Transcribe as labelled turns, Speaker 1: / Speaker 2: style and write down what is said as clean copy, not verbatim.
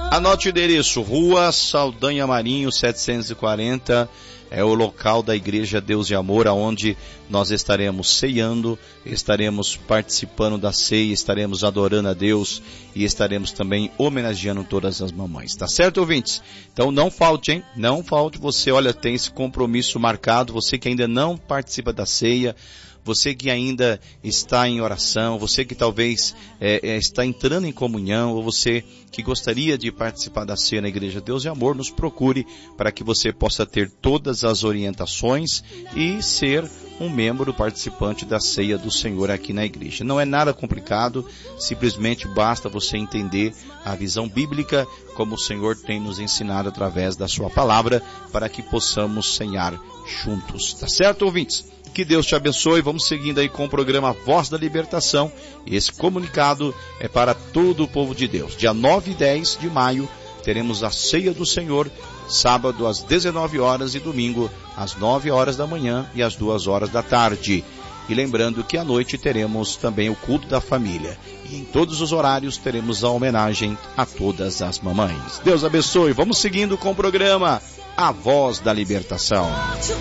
Speaker 1: Anote o endereço, Rua Saldanha Marinho, 740, é o local da Igreja Deus e Amor, aonde nós estaremos ceando, estaremos participando da ceia, estaremos adorando a Deus e estaremos também homenageando todas as mamães. Tá certo, ouvintes? Então não falte, hein? Não falte, você, olha, tem esse compromisso marcado, você que ainda não participa da ceia, você que ainda está em oração, você que talvez está entrando em comunhão, ou você que gostaria de participar da ceia na Igreja Deus e Amor, nos procure para que você possa ter todas as orientações e ser um membro participante da ceia do Senhor aqui na igreja. Não é nada complicado, simplesmente basta você entender a visão bíblica, como o Senhor tem nos ensinado através da sua palavra, para que possamos cear juntos. Tá certo, ouvintes? Que Deus te abençoe. Vamos seguindo aí com o programa Voz da Libertação. Esse comunicado é para todo o povo de Deus. Dia 9 e 10 de maio teremos a Ceia do Senhor, sábado às 19 horas e domingo às 9 horas da manhã e às 2 horas da tarde. E lembrando que à noite teremos também o culto da família. E em todos os horários teremos a homenagem a todas as mamães. Deus abençoe. Vamos seguindo com o programa A Voz da Libertação.